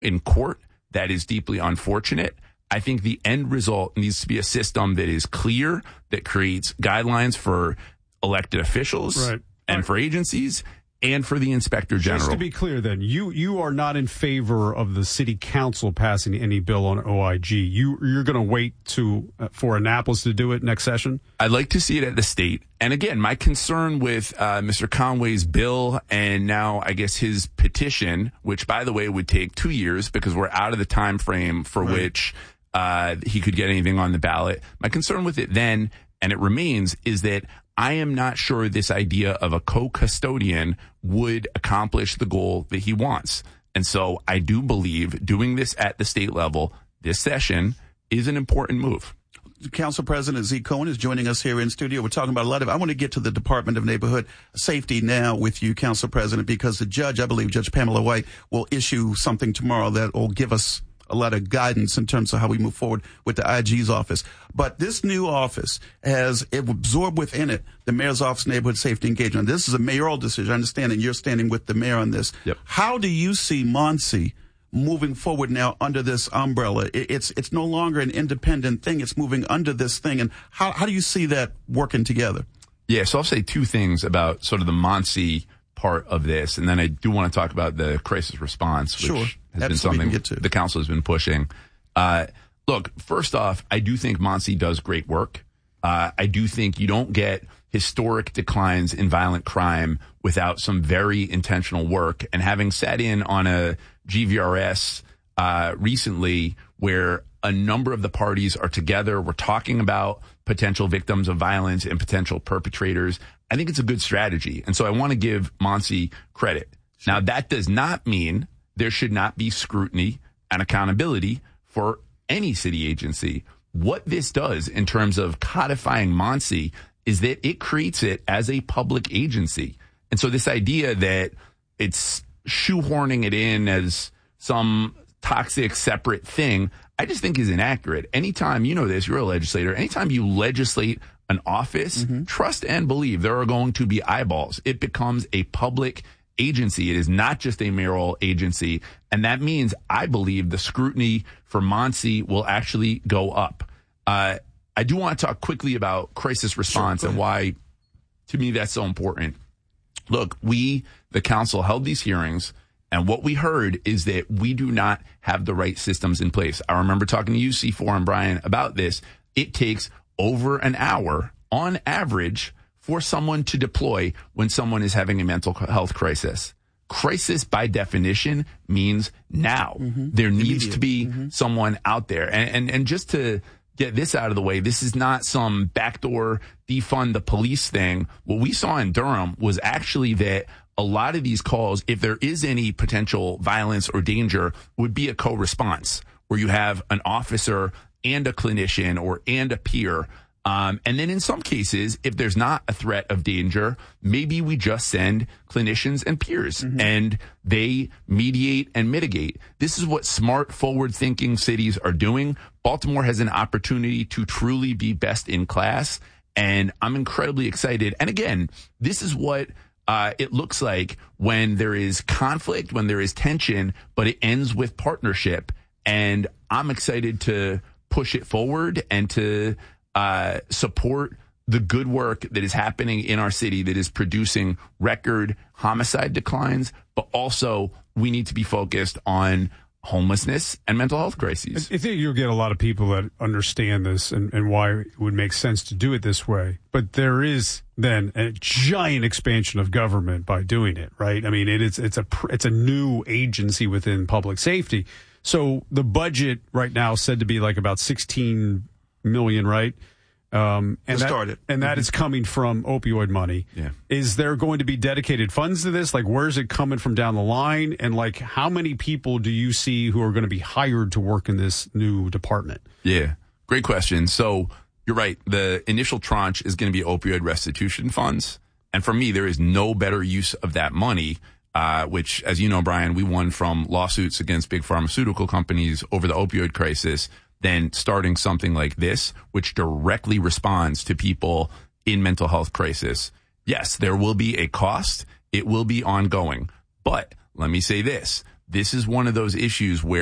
in court. That is deeply unfortunate. I think the end result needs to be a system that is clear, that creates guidelines for elected officials and for agencies and for the inspector general. Just to be clear then, you are not in favor of the city council passing any bill on OIG. You're going to wait for Annapolis to do it next session? I'd like to see it at the state. And again, my concern with Mr. Conway's bill and now I guess his petition, which by the way would take 2 years because we're out of the time frame for which he could get anything on the ballot. My concern with it then, and it remains, is that I am not sure this idea of a co-custodian would accomplish the goal that he wants. And so I do believe doing this at the state level this session is an important move. Council President Z. Cohen is joining us here in studio. We're talking about a lot of, I want to get to the Department of Neighborhood Safety now with you, Council President, because the judge, I believe Judge Pamela White, will issue something tomorrow that will give us a lot of guidance in terms of how we move forward with the IG's office. But this new office has absorbed within it the Mayor's Office of Neighborhood Safety Engagement. This is a mayoral decision. I understand, and you're standing with the mayor on this. Yep. How do you see Muncie moving forward now under this umbrella? It's no longer an independent thing. It's moving under this thing. And how do you see that working together? Yeah, so I'll say two things about sort of the Muncie part of this, and then I do want to talk about the crisis response, which has been something the council has been pushing. Look, first off, I do think Muncie does great work. I do think you don't get historic declines in violent crime without some very intentional work. And having sat in on a GVRS recently where a number of the parties are together, we're talking about potential victims of violence and potential perpetrators, I think it's a good strategy. And so I want to give Muncie credit. Now, that does not mean there should not be scrutiny and accountability for any city agency. What this does in terms of codifying Muncie is that it creates it as a public agency. And so this idea that it's shoehorning it in as some toxic separate thing, I just think is inaccurate. Anytime, you know this, you're a legislator, anytime you legislate an office, trust and believe there are going to be eyeballs. It becomes a public agency. It is not just a mayoral agency. And that means I believe the scrutiny for Muncie will actually go up. I do want to talk quickly about crisis response and why, to me, that's so important. Look, we, the council, held these hearings, and what we heard is that we do not have the right systems in place. I remember talking to you, C4 and Brian, about this. It takes over an hour on average for someone to deploy when someone is having a mental health crisis. Crisis, by definition, means now. There needs to be someone out there. And just to get this out of the way, this is not some backdoor defund the police thing. What we saw in Durham was actually that a lot of these calls, if there is any potential violence or danger, would be a co-response where you have an officer and a clinician and a peer. And then in some cases, if there's not a threat of danger, maybe we just send clinicians and peers and they mediate and mitigate. This is what smart, forward-thinking cities are doing. Baltimore has an opportunity to truly be best in class, and I'm incredibly excited. And again, this is what it looks like when there is conflict, when there is tension, but it ends with partnership. And I'm excited to push it forward and to support the good work that is happening in our city that is producing record homicide declines, but also we need to be focused on homelessness and mental health crises. I think you'll get a lot of people that understand this and why it would make sense to do it this way. But there is then a giant expansion of government by doing it, right? I mean, it's a new agency within public safety. So the budget right now is said to be like about 16 million, right? And that is coming from opioid money. Yeah. Is there going to be dedicated funds to this? Like, where's it coming from down the line? And like, how many people do you see who are going to be hired to work in this new department? Yeah, great question. So you're right. The initial tranche is going to be opioid restitution funds. And for me, there is no better use of that money, which, as you know, Brian, we won from lawsuits against big pharmaceutical companies over the opioid crisis, than starting something like this, which directly responds to people in mental health crisis. Yes, there will be a cost. It will be ongoing. But let me say this. this is one of those issues where